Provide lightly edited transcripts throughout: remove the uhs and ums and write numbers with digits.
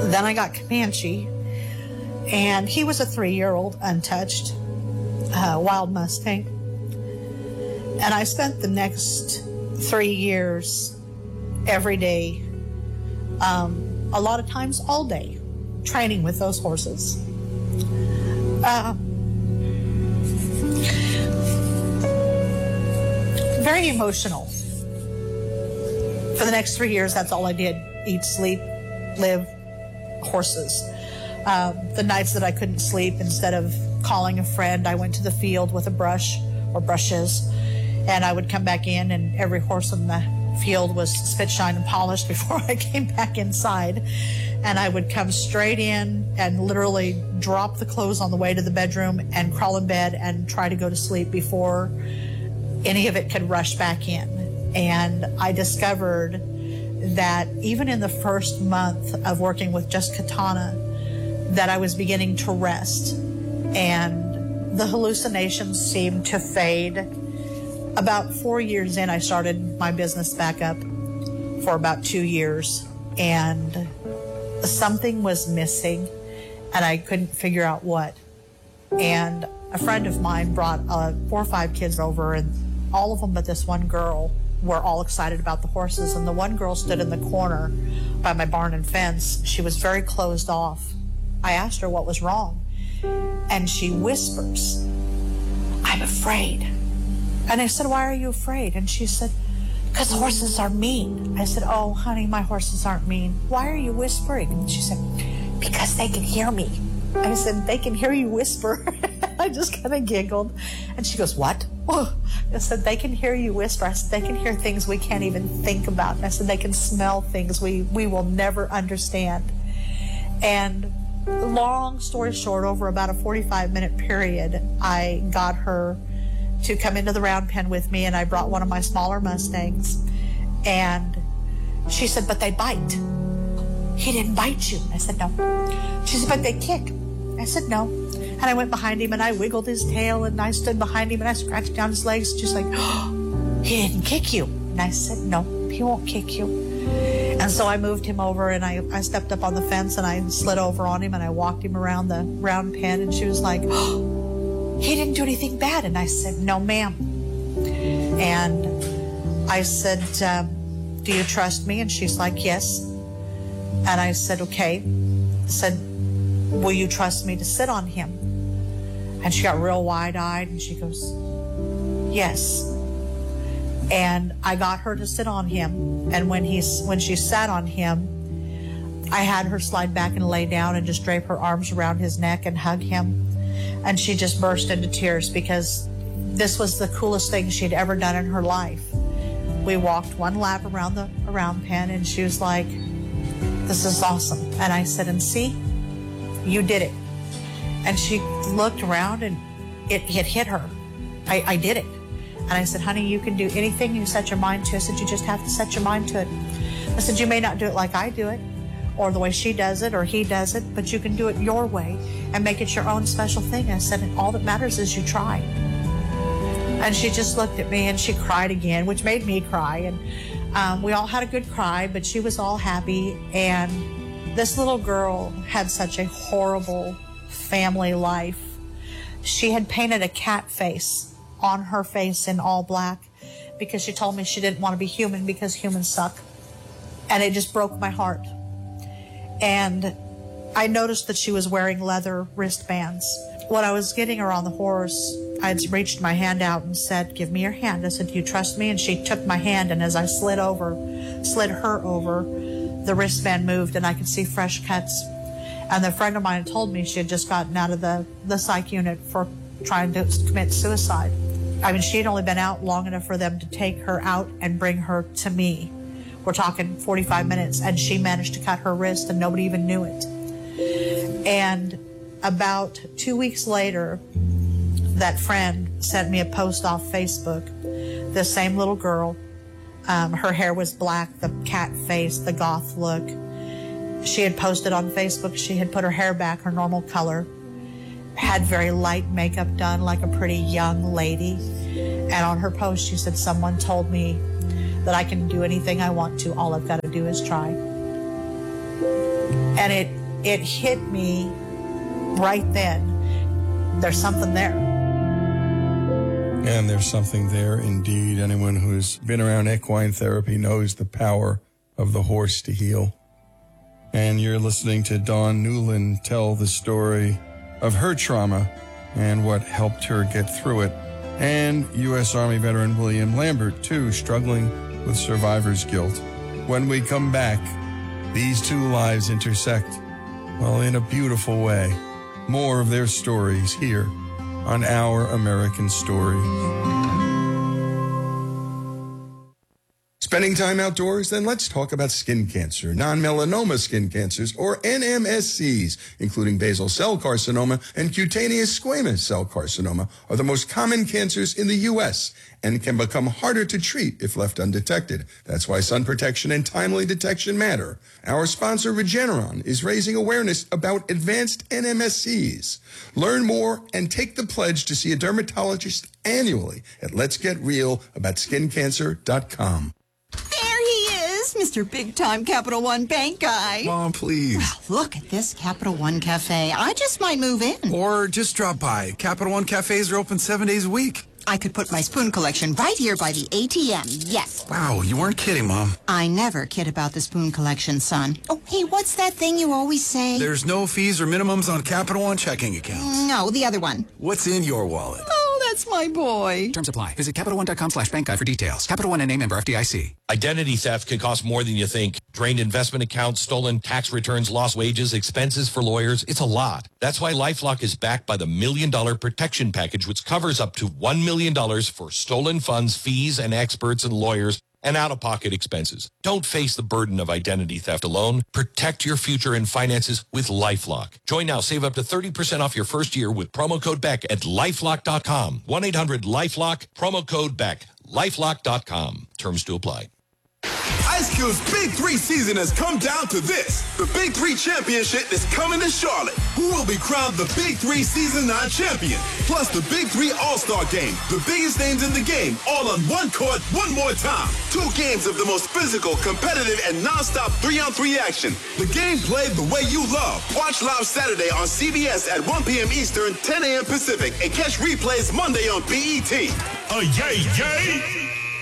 Then I got Comanche, and he was a 3-year-old untouched wild Mustang. And I spent the next 3 years every day, a lot of times all day, training with those horses. Very emotional. For the next 3 years, that's all I did. Eat, sleep, live, horses. The nights that I couldn't sleep, instead of calling a friend, I went to the field with a brush or brushes, and I would come back in, and every horse in the field was spit, shine, and polished before I came back inside. And I would come straight in and literally drop the clothes on the way to the bedroom and crawl in bed and try to go to sleep before any of it could rush back in. And I discovered that even in the first month of working with just Katana, that I was beginning to rest, and the hallucinations seemed to fade. About 4 years in, I started my business back up for about 2 years, and something was missing, and I couldn't figure out what. And a friend of mine brought 4 or 5 kids over, and all of them but this one girl were all excited about the horses. And the one girl stood in the corner by my barn and fence. She was very closed off. I asked her what was wrong, and she whispers, "I'm afraid." And I said, "Why are you afraid?" And she said, "Because horses are mean." I said, "Oh, honey, my horses aren't mean. Why are you whispering?" And she said, "Because they can hear me." I said, "They can hear you whisper?" I just kind of giggled. And she goes, "What?" I said, "They can hear you whisper." I said, "They can hear things we can't even think about." And I said, "They can smell things we will never understand." And long story short, over about a 45-minute period, I got her to come into the round pen with me, and I brought one of my smaller Mustangs. And she said, "But they bite." "He didn't bite you." I said, "No." She said, "But they kick." I said, "No." And I went behind him, and I wiggled his tail, and I stood behind him, and I scratched down his legs, just like, "Oh, he didn't kick you." And I said, "No, he won't kick you." And so I moved him over, and I stepped up on the fence, and I slid over on him, and I walked him around the round pen, and she was like, "Oh, he didn't do anything bad." And I said, "No, ma'am." And I said, "Do you trust me?" And she's like, "Yes." And I said, "Okay." I said, "Will you trust me to sit on him?" And she got real wide-eyed, and she goes, "Yes." And I got her to sit on him, and when she sat on him, I had her slide back and lay down and just drape her arms around his neck and hug him. And she just burst into tears, because this was the coolest thing she'd ever done in her life. We walked one lap around the pen, and she was like, "This is awesome." And I said, "And see, you did it." And she looked around, and it hit her. I did it. And I said, "Honey, you can do anything you set your mind to." I said, "You just have to set your mind to it." I said, "You may not do it like I do it, or the way she does it, or he does it, but you can do it your way and make it your own special thing." I said, "And all that matters is you try." And she just looked at me, and she cried again, which made me cry. And we all had a good cry, but she was all happy. And this little girl had such a horrible family life. She had painted a cat face on her face in all black, because she told me she didn't want to be human because humans suck. And it just broke my heart. And I noticed that she was wearing leather wristbands. When I was getting her on the horse, I had reached my hand out and said, "Give me your hand." I said, "Do you trust me?" And she took my hand, and as I slid her over, the wristband moved, and I could see fresh cuts. And the friend of mine had told me she had just gotten out of the psych unit for trying to commit suicide. I mean, she had only been out long enough for them to take her out and bring her to me. We're talking 45 minutes, and she managed to cut her wrist, and nobody even knew it. And about 2 weeks later, that friend sent me a post off Facebook. The same little girl, her hair was black, the cat face, the goth look. She had posted on Facebook, she had put her hair back her normal color, had very light makeup done like a pretty young lady. And on her post, she said, "Someone told me that I can do anything I want to. All I've got to do is try." And it it hit me right then. There's something there. And there's something there indeed. Anyone who's been around equine therapy knows the power of the horse to heal. And you're listening to Dawn Newland tell the story of her trauma and what helped her get through it. And U.S. Army veteran William Lambert, too, struggling with survivor's guilt. When we come back, these two lives intersect, well, in a beautiful way. More of their stories here on Our American Stories. Spending time outdoors? Then let's talk about skin cancer. Non-melanoma skin cancers, or NMSCs, including basal cell carcinoma and cutaneous squamous cell carcinoma, are the most common cancers in the U.S. and can become harder to treat if left undetected. That's why sun protection and timely detection matter. Our sponsor, Regeneron, is raising awareness about advanced NMSCs. Learn more and take the pledge to see a dermatologist annually at letsgetrealaboutSkinCancer.com. There he is, Mr. Big-Time Capital One Bank guy. Mom, please. Well, look at this Capital One Cafe. I just might move in. Or just drop by. Capital One cafes are open 7 days a week. I could put my spoon collection right here by the ATM, yes. Wow, you weren't kidding, Mom. I never kid about the spoon collection, son. Oh, hey, what's that thing you always say? There's no fees or minimums on Capital One checking accounts. No, the other one. What's in your wallet? Oh, that's my boy. Terms apply. Visit CapitalOne.com/bank guide for details. Capital One and member FDIC. Identity theft can cost more than you think. Drained investment accounts, stolen tax returns, lost wages, expenses for lawyers. It's a lot. That's why LifeLock is backed by the $1 Million Protection Package, which covers up to $1 million for stolen funds, fees, and experts and lawyers, and out-of-pocket expenses. Don't face the burden of identity theft alone. Protect your future and finances with LifeLock. Join now. Save up to 30% off your first year with promo code BECK at LifeLock.com. 1-800-LifeLock, promo code BECK. LifeLock.com. Terms to apply. Ice Cube's Big 3 season has come down to this. The Big 3 Championship is coming to Charlotte. Who will be crowned the Big 3 Season 9 champion? Plus the Big 3 All-Star Game. The biggest names in the game, all on one court, one more time. 2 games of the most physical, competitive, and non-stop 3-on-3 action. The game played the way you love. Watch live Saturday on CBS at 1 p.m. Eastern, 10 a.m. Pacific, and catch replays Monday on BET. Yay, yay!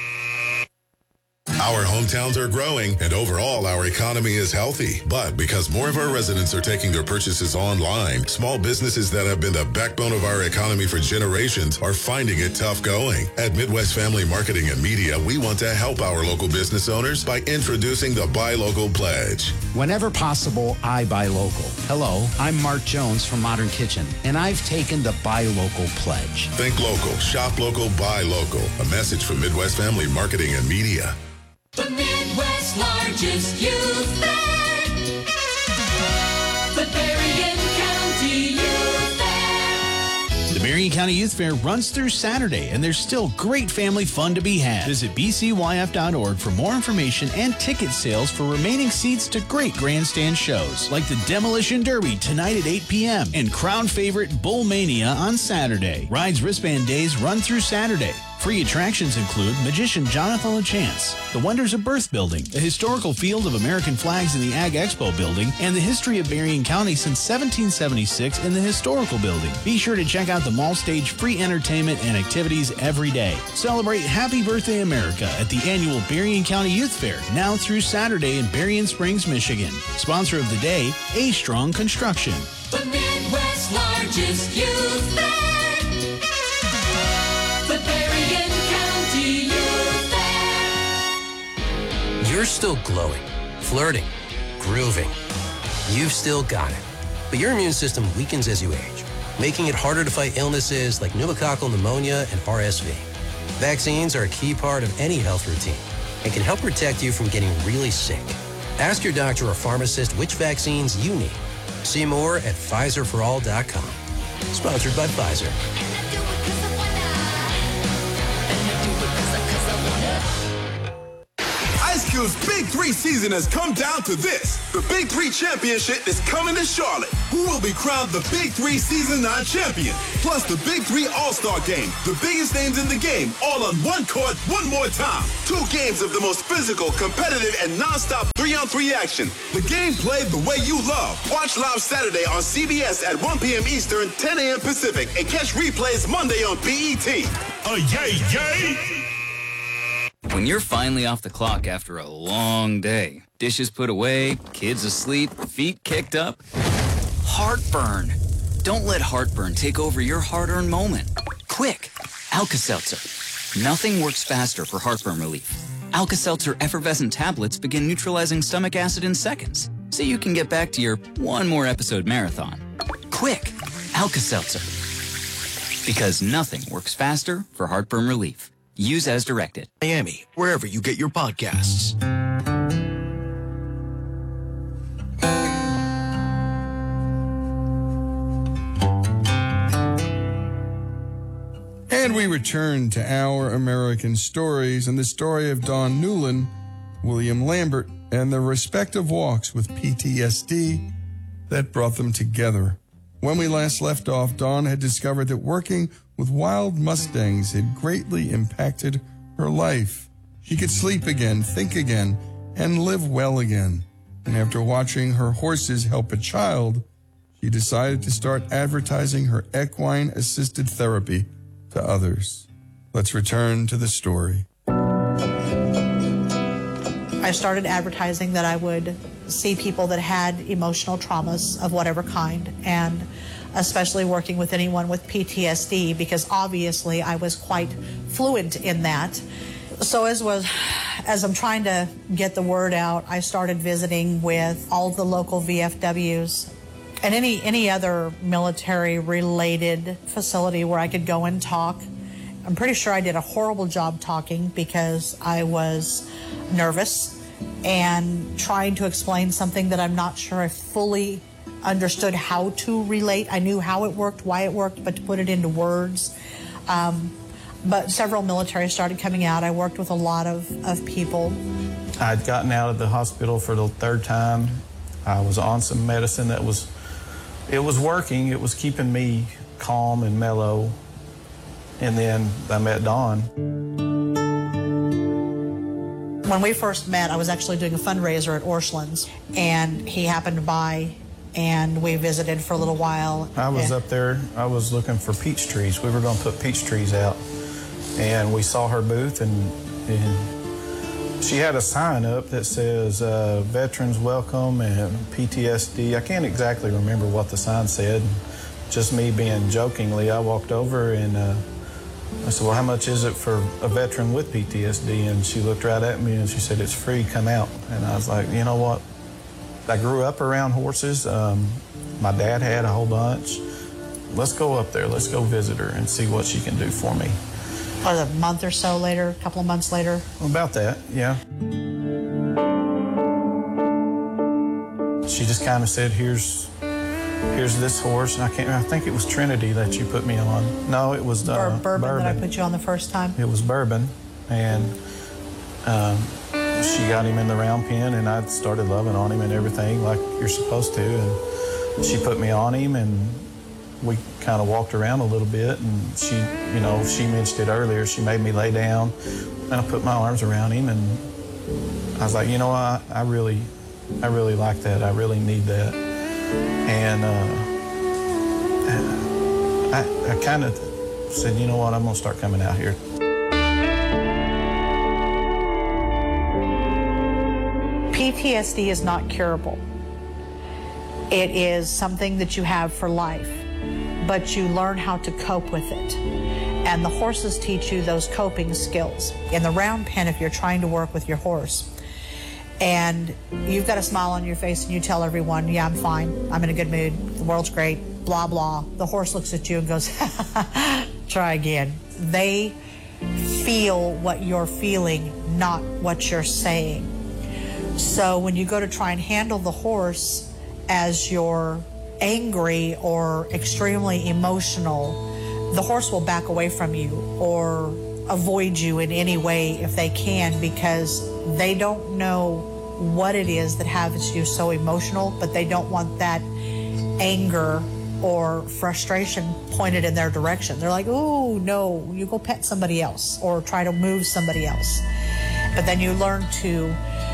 Our hometowns are growing, and overall, our economy is healthy. But because more of our residents are taking their purchases online, small businesses that have been the backbone of our economy for generations are finding it tough going. At Midwest Family Marketing and Media, we want to help our local business owners by introducing the Buy Local Pledge. Whenever possible, I buy local. Hello, I'm Mark Jones from Modern Kitchen, and I've taken the Buy Local Pledge. Think local, shop local, buy local. A message from Midwest Family Marketing and Media. The Midwest's largest youth fair. The Berrien County Youth Fair. The Berrien County Youth Fair runs through Saturday, and there's still great family fun to be had. Visit bcyf.org for more information and ticket sales for remaining seats to great grandstand shows, like the Demolition Derby tonight at 8 p.m. and crowd favorite Bull Mania on Saturday. Rides Wristband Days run through Saturday. Free attractions include Magician Jonathan LaChance, the Wonders of Birth Building, the historical field of American flags in the Ag Expo Building, and the history of Berrien County since 1776 in the Historical Building. Be sure to check out the mall stage free entertainment and activities every day. Celebrate Happy Birthday America at the annual Berrien County Youth Fair, now through Saturday in Berrien Springs, Michigan. Sponsor of the day, A Strong Construction. The Midwest's largest youth fair. The Berrien County Youth Fair. You're still glowing, flirting, grooving. You've still got it. But your immune system weakens as you age, making it harder to fight illnesses like pneumococcal pneumonia and RSV. Vaccines are a key part of any health routine and can help protect you from getting really sick. Ask your doctor or pharmacist which vaccines you need. See more at PfizerForAll.com. Sponsored by Pfizer. Ice School's Big 3 season has come down to this. The Big 3 Championship is coming to Charlotte. Who will be crowned the Big 3 Season 9 champion? Plus the Big 3 All-Star Game. The biggest names in the game, all on one court, one more time. 2 games of the most physical, competitive, and non-stop 3-on-3 action. The game played the way you love. Watch live Saturday on CBS at 1 p.m. Eastern, 10 a.m. Pacific, and catch replays Monday on BET. Yay! When you're finally off the clock after a long day, dishes put away, kids asleep, feet kicked up, heartburn. Don't let heartburn take over your hard-earned moment. Quick, Alka-Seltzer. Nothing works faster for heartburn relief. Alka-Seltzer effervescent tablets begin neutralizing stomach acid in seconds, so you can get back to your one more episode marathon. Quick, Alka-Seltzer. Because nothing works faster for heartburn relief. Use as directed. Miami, wherever you get your podcasts. And we return to Our American Stories and the story of Dawn Newland, William Lambert, and their respective walks with PTSD that brought them together. When we last left off, Dawn had discovered that working with wild mustangs had greatly impacted her life. She could sleep again, think again, and live well again. And after watching her horses help a child, she decided to start advertising her equine-assisted therapy to others. Let's return to the story. I started advertising that I would see people that had emotional traumas of whatever kind, and especially working with anyone with PTSD, because obviously I was quite fluent in that. So as I'm trying to get the word out, I started visiting with all of the local VFWs and any other military-related facility where I could go and talk. I'm pretty sure I did a horrible job talking because I was nervous and trying to explain something that I'm not sure I fully understood how to relate. I knew how it worked, why it worked, but to put it into words. But several military started coming out. I worked with a lot of people. I'd gotten out of the hospital for the 3rd time. I was on some medicine that was working. It was keeping me calm and mellow. And then I met Dawn. When we first met, I was actually doing a fundraiser at Orscheln's, and he happened to by, and we visited for a little while. I was up there. I was looking for peach trees. We were going to put peach trees out, and we saw her booth, and she had a sign up that says Veterans Welcome and PTSD. I can't exactly remember what the sign said. Just me being jokingly, I walked over and I said, well, how much is it for a veteran with PTSD? And she looked right at me and she said, it's free, come out. And I was like, you know what? I grew up around horses. My dad had a whole bunch. Let's go up there. Let's go visit her and see what she can do for me. A month or so later, a couple of months later. About that, yeah. She just kind of said, here's this horse. I think it was Trinity that you put me on. No, it was Bourbon that I put you on the first time. It was Bourbon, and she got him in the round pen, and I started loving on him and everything like you're supposed to. And she put me on him, and we kind of walked around a little bit. And she mentioned it earlier. She made me lay down, and I put my arms around him, and I was like, you know, I really like that. I really need that. And I kind of said, you know what, I'm going to start coming out here. PTSD is not curable. It is something that you have for life, but you learn how to cope with it. And the horses teach you those coping skills. In the round pen, if you're trying to work with your horse, and you've got a smile on your face and you tell everyone, yeah, I'm fine, I'm in a good mood, the world's great, blah, blah. The horse looks at you and goes, try again. They feel what you're feeling, not what you're saying. So when you go to try and handle the horse as you're angry or extremely emotional, the horse will back away from you or avoid you in any way if they can, because they don't know what it is that has you so emotional, but they don't want that anger or frustration pointed in their direction. They're like, oh, no, you go pet somebody else or try to move somebody else. But then you learn to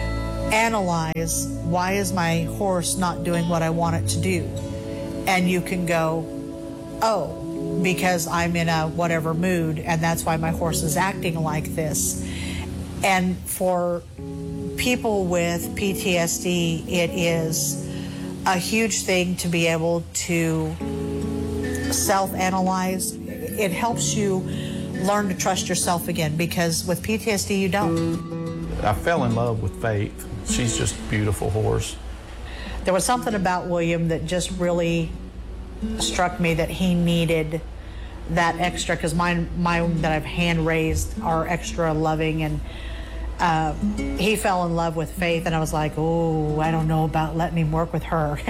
analyze, why is my horse not doing what I want it to do? And you can go, oh, because I'm in a whatever mood, and that's why my horse is acting like this. And for people with PTSD, it is a huge thing to be able to self-analyze. It helps you learn to trust yourself again, because with PTSD, you don't. I fell in love with Faith. She's just a beautiful horse. There was something about William that just really struck me, that he needed that extra, because mine that I've hand raised are extra loving, and he fell in love with Faith, and I was like, oh, I don't know about letting him work with her.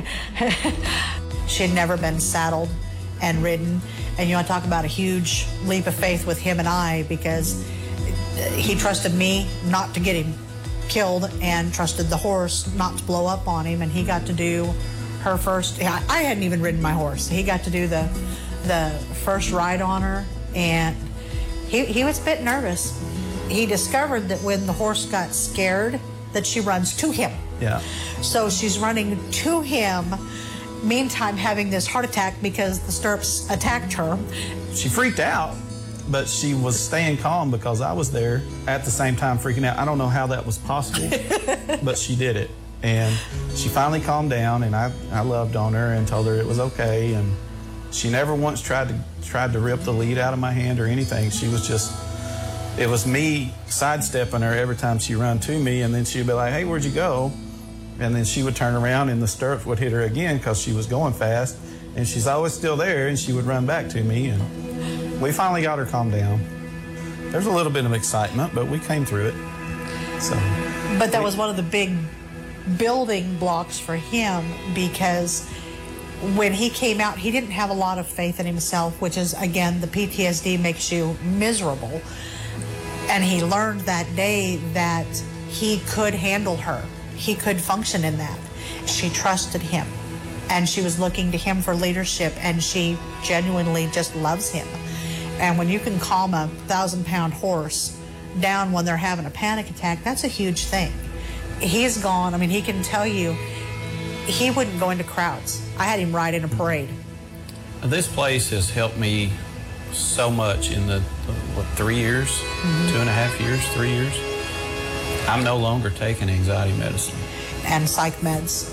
She had never been saddled and ridden, and you want to talk about a huge leap of faith with him and I, because he trusted me not to get him killed and trusted the horse not to blow up on him, and he got to do her first. I hadn't even ridden my horse. He got to do the first ride on her, and he was a bit nervous. He discovered that when the horse got scared, that she runs to him. Yeah. So she's running to him, meantime having this heart attack because the stirrups attacked her. She freaked out, but she was staying calm because I was there at the same time freaking out. I don't know how that was possible, but she did it. And she finally calmed down, and I loved on her and told her it was okay. And she never once tried to rip the lead out of my hand or anything. She was just, it was me sidestepping her every time she ran to me, and then she'd be like, hey, where'd you go? And then she would turn around and the stirrups would hit her again because she was going fast, and she's always still there, and she would run back to me, and we finally got her calmed down. There's a little bit of excitement, but we came through it. So. But that was one of the big building blocks for him, because when he came out, he didn't have a lot of faith in himself, which is, again, the PTSD makes you miserable. And he learned that day that he could handle her. He could function in that. She trusted him, and she was looking to him for leadership, and she genuinely just loves him. And when you can calm a 1,000-pound horse down when they're having a panic attack, that's a huge thing. He's gone. I mean, he can tell you he wouldn't go into crowds. I had him ride in a parade. This place has helped me so much in the, 3 years, 2.5 years, 3 years. I'm no longer taking anxiety medicine. And psych meds.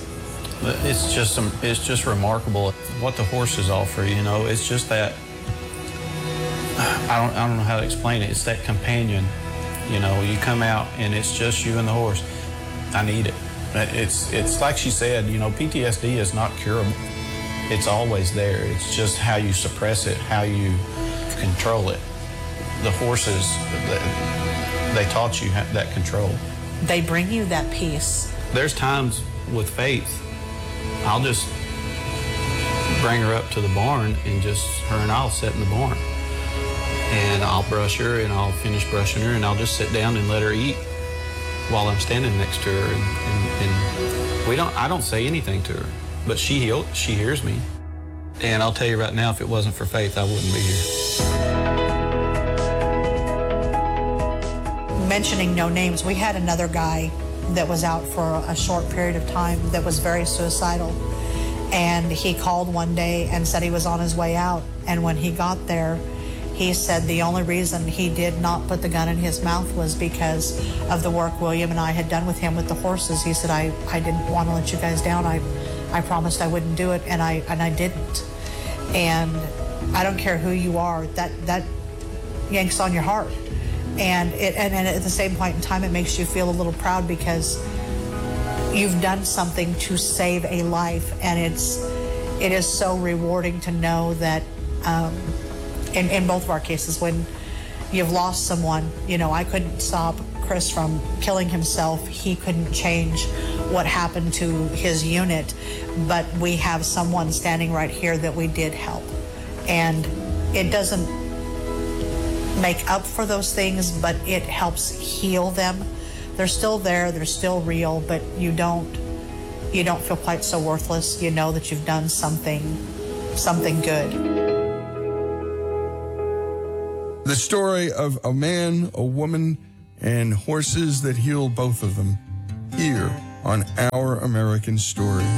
It's just remarkable what the horses offer, you know. It's just that, I don't know how to explain it. It's that companion, you know. You come out and it's just you and the horse. I need it. It's like she said, you know, PTSD is not curable. It's always there. It's just how you suppress it, how you control it. The horses, they taught you that control. They bring you that peace. There's times with Faith, I'll just bring her up to the barn, and just her and I'll sit in the barn. And I'll brush her, and I'll finish brushing her, and I'll just sit down and let her eat while I'm standing next to her. And I don't say anything to her, but she hears me. And I'll tell you right now, if it wasn't for Faith, I wouldn't be here. Mentioning no names, we had another guy that was out for a short period of time that was very suicidal. And he called one day and said he was on his way out. And when he got there, he said the only reason he did not put the gun in his mouth was because of the work William and I had done with him with the horses. He said, I didn't want to let you guys down. I promised I wouldn't do it, and I didn't. And I don't care who you are, that yanks on your heart. And at the same point in time, it makes you feel a little proud because you've done something to save a life, and it is so rewarding to know that in both of our cases, when you've lost someone, you know, I couldn't stop Chris from killing himself. He couldn't change what happened to his unit, but we have someone standing right here that we did help. And it doesn't make up for those things, but it helps heal them. They're still there, they're still real, but you don't feel quite so worthless. You know that you've done something good. The story of a man, a woman, and horses that healed both of them here on Our American Story.